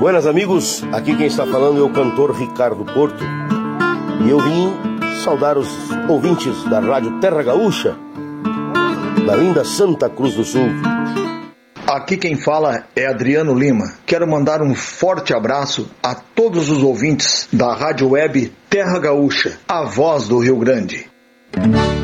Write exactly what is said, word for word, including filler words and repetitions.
Buenas amigos, aqui quem está falando é o cantor Ricardo Porto. E eu vim saudar os ouvintes da Rádio Terra Gaúcha, da linda Santa Cruz do Sul. Aqui quem fala é Adriano Lima. Quero mandar um forte abraço a todos os ouvintes da Rádio Web Terra Gaúcha, a voz do Rio Grande.